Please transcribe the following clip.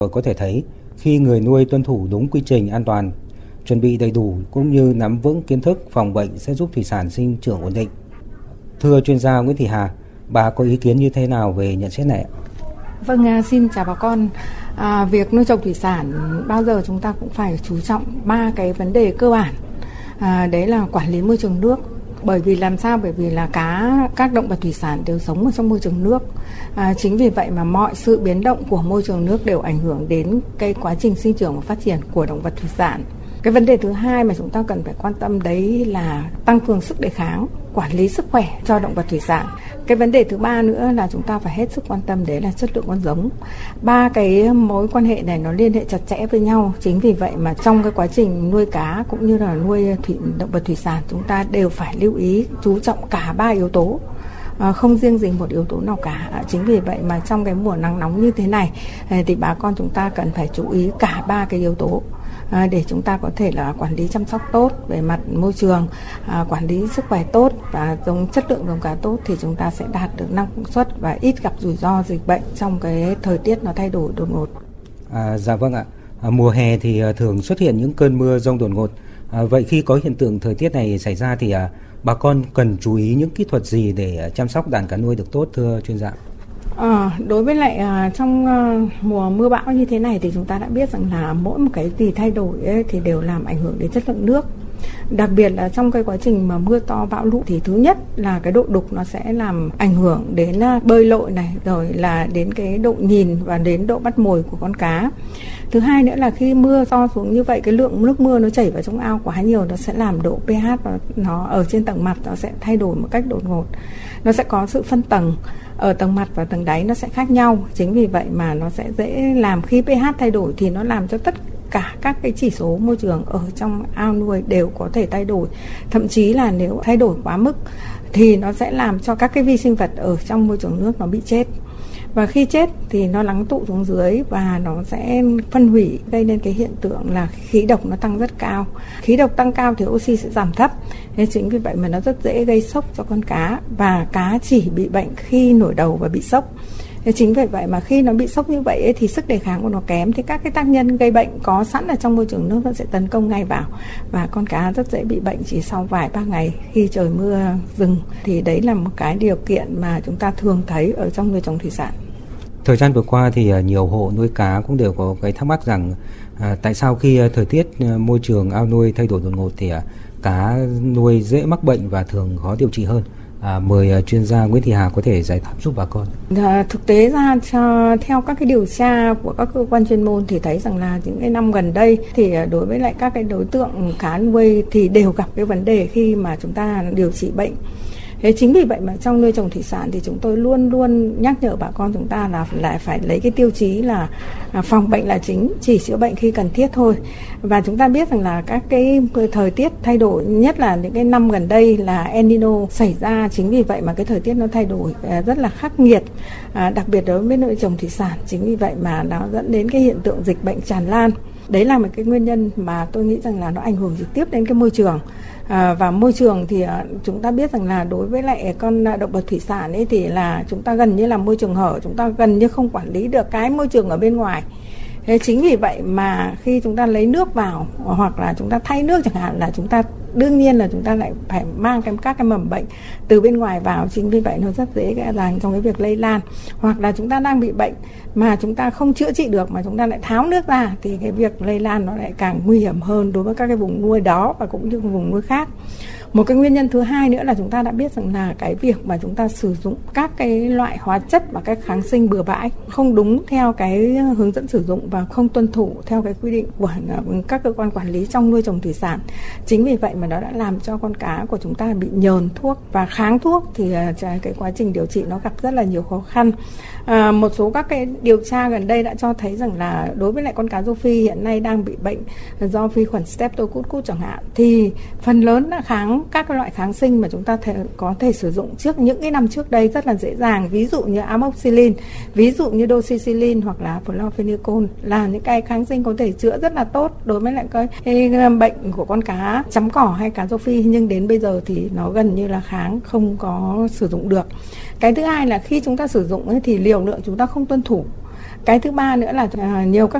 Có thể thấy khi người nuôi tuân thủ đúng quy trình an toàn, chuẩn bị đầy đủ cũng như nắm vững kiến thức phòng bệnh sẽ giúp thủy sản sinh trưởng ổn định. Thưa chuyên gia Nguyễn Thị Hà, bà có ý kiến như thế nào về nhận xét này? Vâng, xin chào bà con. Việc nuôi trồng thủy sản bao giờ chúng ta cũng phải chú trọng 3 cái vấn đề cơ bản. Đấy là quản lý môi trường nước. Bởi vì làm sao? Bởi vì là các động vật thủy sản đều sống ở trong môi trường nước. Chính vì vậy mà mọi sự biến động của môi trường nước đều ảnh hưởng đến cái quá trình sinh trưởng và phát triển của động vật thủy sản. Cái vấn đề thứ hai mà chúng ta cần phải quan tâm đấy là tăng cường sức đề kháng, quản lý sức khỏe cho động vật thủy sản. Cái vấn đề thứ ba nữa là chúng ta phải hết sức quan tâm đấy là chất lượng con giống. 3 cái mối quan hệ này nó liên hệ chặt chẽ với nhau. Chính vì vậy mà trong cái quá trình nuôi cá cũng như là nuôi động vật thủy sản, chúng ta đều phải lưu ý chú trọng cả 3 yếu tố. Không riêng gì một yếu tố nào cả. Chính vì vậy mà trong cái mùa nắng nóng như thế này thì bà con chúng ta cần phải chú ý cả 3 cái yếu tố để chúng ta có thể là quản lý chăm sóc tốt về mặt môi trường, quản lý sức khỏe tốt và chất lượng giống cá tốt thì chúng ta sẽ đạt được năng suất và ít gặp rủi ro dịch bệnh trong cái thời tiết nó thay đổi đột ngột. Dạ vâng ạ. Mùa hè thì thường xuất hiện những cơn mưa giông đột ngột. Vậy khi có hiện tượng thời tiết này xảy ra thì bà con cần chú ý những kỹ thuật gì để chăm sóc đàn cá nuôi được tốt, thưa chuyên gia? Đối với lại trong mùa mưa bão như thế này thì chúng ta đã biết rằng là mỗi một cái gì thay đổi ấy, thì đều làm ảnh hưởng đến chất lượng nước. Đặc biệt là trong cái quá trình mà mưa to bão lũ thì thứ nhất là cái độ đục nó sẽ làm ảnh hưởng đến bơi lội này, rồi là đến cái độ nhìn và đến độ bắt mồi của con cá. Thứ hai nữa là khi mưa to xuống như vậy, cái lượng nước mưa nó chảy vào trong ao quá nhiều, nó sẽ làm độ pH và nó ở trên tầng mặt nó sẽ thay đổi một cách đột ngột. Nó sẽ có sự phân tầng ở tầng mặt và tầng đáy nó sẽ khác nhau. Chính vì vậy mà nó sẽ dễ làm khi pH thay đổi thì nó làm cho tất cả các cái chỉ số môi trường ở trong ao nuôi đều có thể thay đổi. Thậm chí là nếu thay đổi quá mức thì nó sẽ làm cho các cái vi sinh vật ở trong môi trường nước nó bị chết. Và khi chết thì nó lắng tụ xuống dưới và nó sẽ phân hủy, gây nên cái hiện tượng là khí độc nó tăng rất cao. Khí độc tăng cao thì oxy sẽ giảm thấp. Nên chính vì vậy mà nó rất dễ gây sốc cho con cá và cá chỉ bị bệnh khi nổi đầu và bị sốc. Chính vì vậy mà khi nó bị sốc như vậy ấy, thì sức đề kháng của nó kém thì các cái tác nhân gây bệnh có sẵn ở trong môi trường nước nó sẽ tấn công ngay vào và con cá rất dễ bị bệnh chỉ sau vài ba ngày khi trời mưa dừng. Thì đấy là một cái điều kiện mà chúng ta thường thấy ở trong nuôi trồng thủy sản. Thời gian vừa qua thì nhiều hộ nuôi cá cũng đều có cái thắc mắc rằng tại sao khi thời tiết môi trường ao nuôi thay đổi đột ngột thì cá nuôi dễ mắc bệnh và thường khó điều trị hơn. Mời chuyên gia Nguyễn Thị Hà có thể giải đáp giúp bà con. Thực tế ra theo các cái điều tra của các cơ quan chuyên môn thì thấy rằng là những cái năm gần đây thì đối với lại các cái đối tượng cá nuôi thì đều gặp cái vấn đề khi mà chúng ta điều trị bệnh. Thế chính vì vậy mà trong nuôi trồng thủy sản thì chúng tôi luôn luôn nhắc nhở bà con chúng ta là lại phải lấy cái tiêu chí là phòng bệnh là chính, chỉ chữa bệnh khi cần thiết thôi. Và chúng ta biết rằng là các cái thời tiết thay đổi, nhất là những cái năm gần đây là El Nino xảy ra, chính vì vậy mà cái thời tiết nó thay đổi rất là khắc nghiệt, đặc biệt đối với nuôi trồng thủy sản. Chính vì vậy mà nó dẫn đến cái hiện tượng dịch bệnh tràn lan. Đấy là một cái nguyên nhân mà tôi nghĩ rằng là nó ảnh hưởng trực tiếp đến cái môi trường. Và môi trường thì chúng ta biết rằng là đối với lại con động vật thủy sản ấy thì là chúng ta gần như là môi trường hở, chúng ta gần như không quản lý được cái môi trường ở bên ngoài. Thế chính vì vậy mà khi chúng ta lấy nước vào hoặc là chúng ta thay nước chẳng hạn là chúng ta đương nhiên là chúng ta lại phải mang các cái mầm bệnh từ bên ngoài vào. Chính vì vậy nó rất dễ dàng trong cái việc lây lan. Hoặc là chúng ta đang bị bệnh mà chúng ta không chữa trị được mà chúng ta lại tháo nước ra thì cái việc lây lan nó lại càng nguy hiểm hơn đối với các cái vùng nuôi đó và cũng như vùng nuôi khác. Một cái nguyên nhân thứ hai nữa là chúng ta đã biết rằng là cái việc mà chúng ta sử dụng các cái loại hóa chất và các kháng sinh bừa bãi không đúng theo cái hướng dẫn sử dụng và không tuân thủ theo cái quy định của các cơ quan quản lý trong nuôi trồng thủy sản. Chính vì vậy mà nó đã làm cho con cá của chúng ta bị nhờn thuốc và kháng thuốc thì cái quá trình điều trị nó gặp rất là nhiều khó khăn. Một số các cái điều tra gần đây đã cho thấy rằng là đối với lại con cá rô phi hiện nay đang bị bệnh do vi khuẩn Streptococcus chẳng hạn thì phần lớn là kháng các cái loại kháng sinh mà chúng ta có thể sử dụng trước những cái năm trước đây rất là dễ dàng, ví dụ như amoxicillin, ví dụ như doxycycline hoặc là chlorphenicol là những cái kháng sinh có thể chữa rất là tốt đối với lại cái bệnh của con cá chấm cỏ hay cá rô phi, nhưng đến bây giờ thì nó gần như là kháng không có sử dụng được. Cái thứ hai là khi chúng ta sử dụng ấy, thì liều lượng chúng ta không tuân thủ. Cái thứ ba nữa là nhiều các